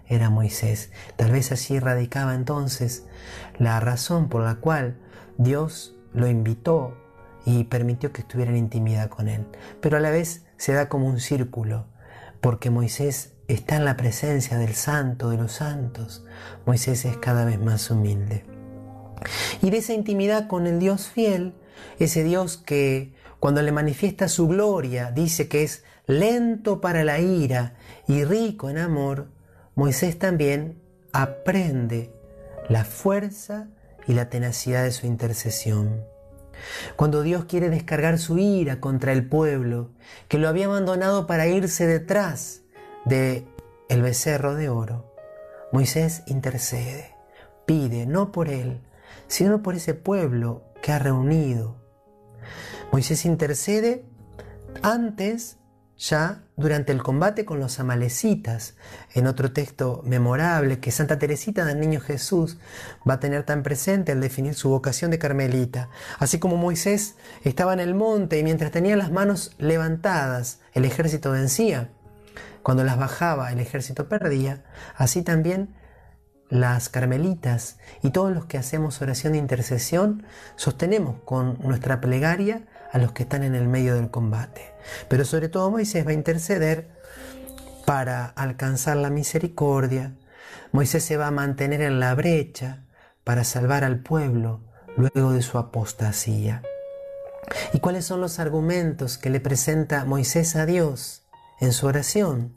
era Moisés. Tal vez allí radicaba entonces la razón por la cual Dios lo invitó y permitió que estuviera en intimidad con él. Pero a la vez se da como un círculo, porque Moisés está en la presencia del Santo de los Santos. Moisés es cada vez más humilde. Y de esa intimidad con el Dios fiel, ese Dios que cuando le manifiesta su gloria dice que es lento para la ira y rico en amor, Moisés también aprende la fuerza y la tenacidad de su intercesión. Cuando Dios quiere descargar su ira contra el pueblo, que lo había abandonado para irse detrás del becerro de oro, Moisés intercede, pide no por él, sino por ese pueblo que ha reunido. Moisés intercede antes, ya durante el combate con los amalecitas, en otro texto memorable que Santa Teresita del Niño Jesús va a tener tan presente al definir su vocación de carmelita. Así como Moisés estaba en el monte y mientras tenía las manos levantadas el ejército vencía, cuando las bajaba el ejército perdía, así también las carmelitas y todos los que hacemos oración de intercesión sostenemos con nuestra plegaria a los que están en el medio del combate. Pero sobre todo Moisés va a interceder para alcanzar la misericordia. Moisés se va a mantener en la brecha para salvar al pueblo luego de su apostasía. ¿Y cuáles son los argumentos que le presenta Moisés a Dios en su oración?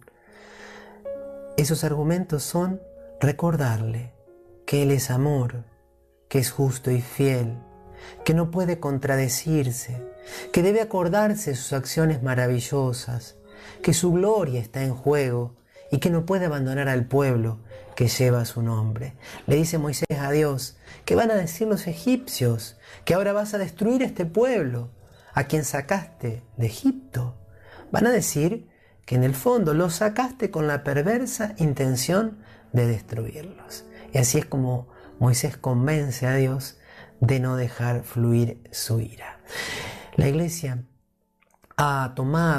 Esos argumentos son recordarle que Él es amor, que es justo y fiel, que no puede contradecirse, que debe acordarse de sus acciones maravillosas, que su gloria está en juego y que no puede abandonar al pueblo que lleva su nombre. Le dice Moisés a Dios, ¿qué van a decir los egipcios? Que ahora vas a destruir este pueblo a quien sacaste de Egipto. Van a decir que en el fondo los sacaste con la perversa intención de destruirlos. Y así es como Moisés convence a Dios de no dejar fluir su ira. La Iglesia ha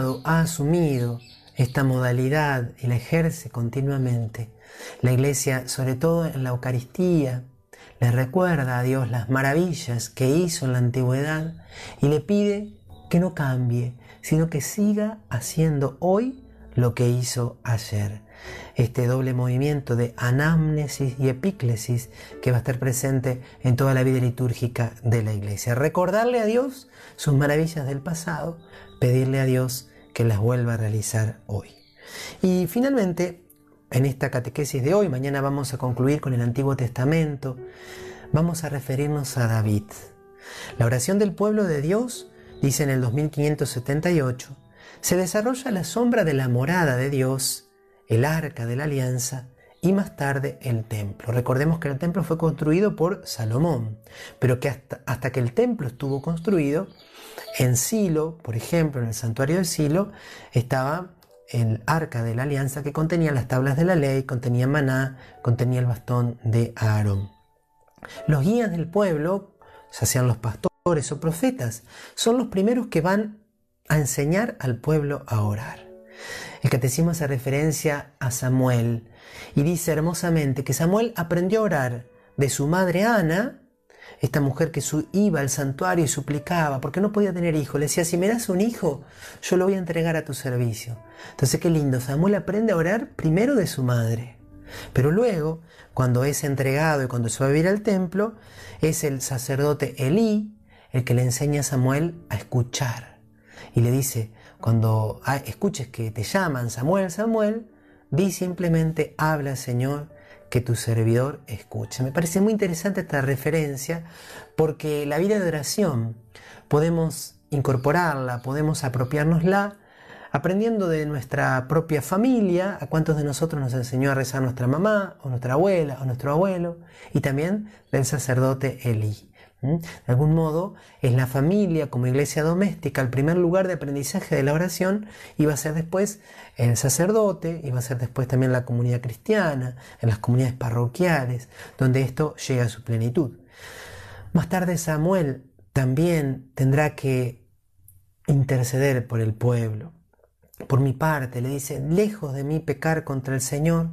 asumido esta modalidad y la ejerce continuamente. La Iglesia, sobre todo en la Eucaristía, le recuerda a Dios las maravillas que hizo en la antigüedad y le pide que no cambie, sino que siga haciendo hoy lo que hizo ayer. Este doble movimiento de anamnesis y epíclesis que va a estar presente en toda la vida litúrgica de la Iglesia. Recordarle a Dios sus maravillas del pasado, pedirle a Dios que las vuelva a realizar hoy. Y finalmente, en esta catequesis de hoy, mañana vamos a concluir con el Antiguo Testamento, vamos a referirnos a David. La oración del pueblo de Dios, dice en el 2578, se desarrolla a la sombra de la morada de Dios, el arca de la alianza y más tarde el templo. Recordemos que el templo fue construido por Salomón, pero que hasta que el templo estuvo construido, en Silo, por ejemplo, en el santuario de Silo, estaba el arca de la alianza que contenía las tablas de la ley, contenía maná, contenía el bastón de Aarón. Los guías del pueblo, ya sean los pastores o profetas, son los primeros que van a enseñar al pueblo a orar. El catecismo hace referencia a Samuel y dice hermosamente que Samuel aprendió a orar de su madre Ana, esta mujer que iba al santuario y suplicaba porque no podía tener hijo. Le decía, si me das un hijo, yo lo voy a entregar a tu servicio. Entonces qué lindo, Samuel aprende a orar primero de su madre. Pero luego, cuando es entregado y cuando se va a vivir al templo, es el sacerdote Elí el que le enseña a Samuel a escuchar. Y le dice, cuando escuches que te llaman Samuel, Samuel, di simplemente, habla Señor, que tu servidor escuche. Me parece muy interesante esta referencia porque la vida de oración podemos incorporarla, podemos apropiárnosla aprendiendo de nuestra propia familia, a cuántos de nosotros nos enseñó a rezar nuestra mamá o nuestra abuela o nuestro abuelo, y también del sacerdote Elí. De algún modo, es la familia como iglesia doméstica el primer lugar de aprendizaje de la oración, y va a ser después el sacerdote, y va a ser después también la comunidad cristiana, en las comunidades parroquiales, donde esto llega a su plenitud. Más tarde Samuel también tendrá que interceder por el pueblo. Por mi parte, le dice, lejos de mí pecar contra el Señor,